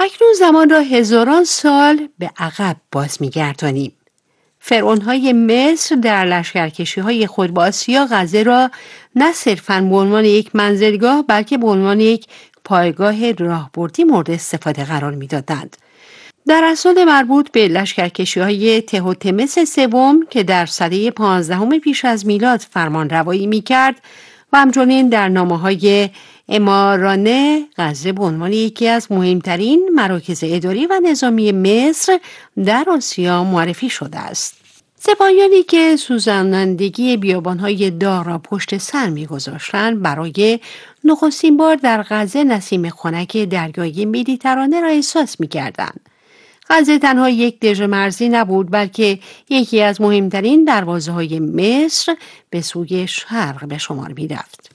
اکنون زمان را هزاران سال به عقب باز می‌گردانیم. فرعون‌های مصر در لشکرکشی‌های خود با آسیا غزه را نه صرفاً به عنوان یک منزلگاه بلکه به عنوان یک پایگاه راهبردی مورد استفاده قرار می‌دادند. در اسناد مربوط به لشکرکشی‌های تهوتمس سوم که در سده 15 پیش از میلاد فرمان روایی می‌کرد و همچنین در نامه‌های امارانه غزه به عنوان یکی از مهمترین مراکز اداری و نظامی مصر در آسیا معرفی شده است. سپاهیانی که سوزانندگی بیابان‌های داغ را پشت سر می‌گذاشتند برای نخستین بار در غزه نسیم خنک دریای مدیترانه را احساس می‌کردند. غزه تنها یک دژ مرزی نبود بلکه یکی از مهمترین دروازه‌های مصر به سوی شرق به شمار می‌رفت.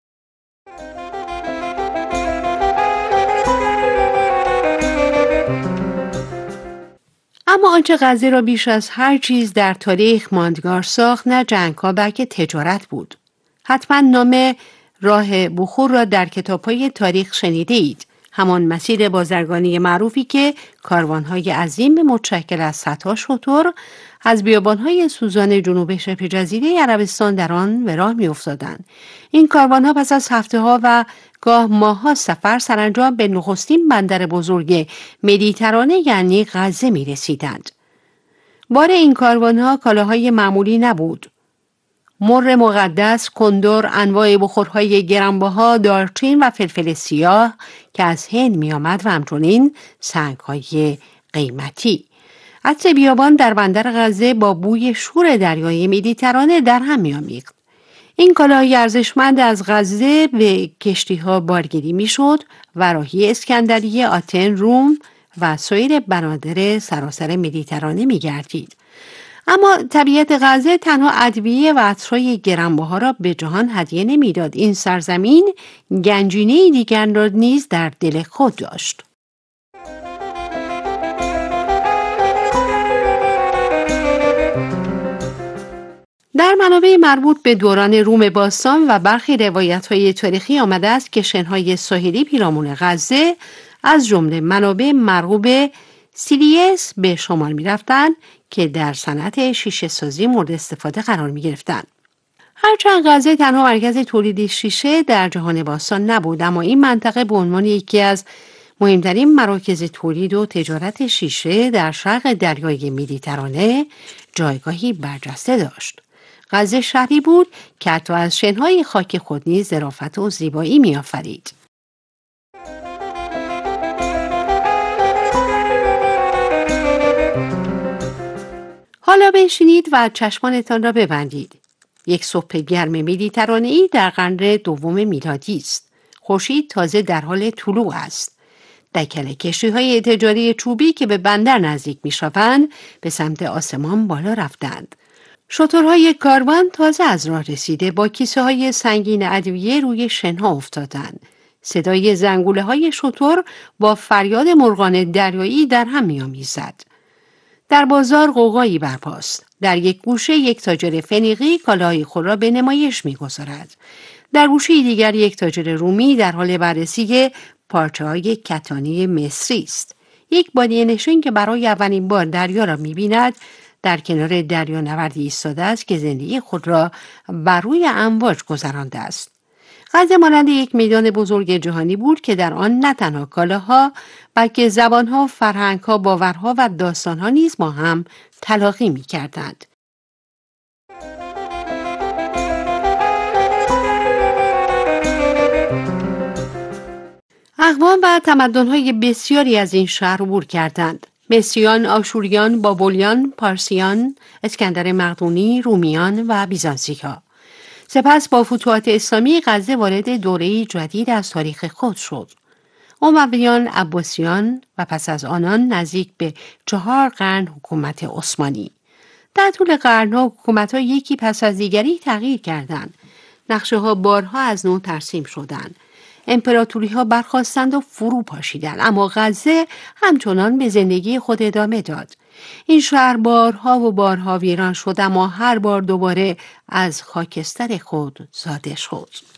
اما آنچه غزه را بیش از هر چیز در تاریخ ماندگار ساخت نه جنگ‌ها بلکه تجارت بود. حتما نام راه بخور را در کتاب‌های تاریخ شنیده اید. همان مسیر بازرگانی معروفی که کاروان‌های عظیم متشکل از صدها شتر از بیابان‌های سوزان جنوب شبه جزیره عربستان در آن به راه می‌افتادند. این کاروان‌ها پس از هفته‌ها و گاه ماه‌ها سفر سرانجام به نخستین بندر بزرگ مدیترانه یعنی غزه می‌رسیدند. بار این کاروان‌ها کالاهای معمولی نبود. مر مقدس، کندر، انواع بخورهای گرانبها، دارچین و فلفل سیاه که از هند می آمد و همچنین سنگ‌های قیمتی. عطر بیابان در بندر غزه با بوی شور دریای مدیترانه در هم می آمیخت. این کالاهای ارزشمند از غزه به کشتی‌ها بارگیری می شد و راهی اسکندریه، آتن، روم و سایر بنادر سراسر مدیترانه می گردید. اما طبیعت غزه تنها ادویه و عطرهای گرانبها را به جهان هدیه نمیداد. این سرزمین گنجینه دیگر را نیز در دل خود داشت. در منابع مربوط به دوران روم باستان و برخی روایت‌های تاریخی آمده است که شنهای ساحلی پیرامون غزه از جمله منابع مرغوب سیلیس به شمار می‌رفتند که در صنعت شیشه سازی مورد استفاده قرار می‌گرفتند. هرچند غزه تنها مرکز تولید شیشه در جهان باستان نبود، اما این منطقه به عنوان یکی از مهمترین مراکز تولید و تجارت شیشه در شرق دریای مدیترانه جایگاهی برجسته داشت. غزه شهری بود که حتی از شنهای خاک خود نیز ظرافت و زیبایی می‌آفرید. حالا بنشینید و چشمانتان را ببندید. یک صبح گرم مدیترانه‌ای در قرن دوم میلادی است. خورشید تازه در حال طلوع است. دکل کشتی‌های تجاری چوبی که به بندر نزدیک می‌شوند به سمت آسمان بالا رفتند. شترهای کاروان تازه از راه رسیده با کیسه‌های سنگین ادویه روی شنها افتادند. صدای زنگوله‌های شتر با فریاد مرغان دریایی در هم می‌آمیزد. در بازار غوغایی برپاست. در یک گوشه یک تاجر فنیقی کالاهای خود را به نمایش می‌گذارد. در گوشه دیگر یک تاجر رومی در حال بررسی پارچه‌های کتانی مصری است. یک بادیه‌نشین که برای اولین بار دریا را می‌بیند در کنار دریانوردی ایستاده است که زندگی خود را بر روی امواج گذرانده است. غزه مانند یک میدان بزرگ جهانی بود که در آن نه تنها کالاها بلکه زبانها، فرهنگها، باورها و داستانها نیز با هم تلاقی می‌کردند. اقوام و تمدن‌های بسیاری از این شهر عبور کردند. مصریان، آشوریان، بابلیان، پارسیان، اسکندر مقدونی، رومیان و بیزانسی‌ها. سپس با فتوحات اسلامی غزه وارد دوره‌ای جدید از تاریخ خود شد. امویان، عباسیان و پس از آنان نزدیک به 4 قرن حکومت عثمانی. در طول قرن‌ها حکومت‌ها یکی پس از دیگری تغییر کردند. نقشه‌ها بارها از نو ترسیم شدند. امپراتوری‌ها برخاستند و فرو پاشیدند، اما غزه همچنان به زندگی خود ادامه داد. این شهر بارها و بارها ویران شد، اما هر بار دوباره از خاکستر خود زاده شد.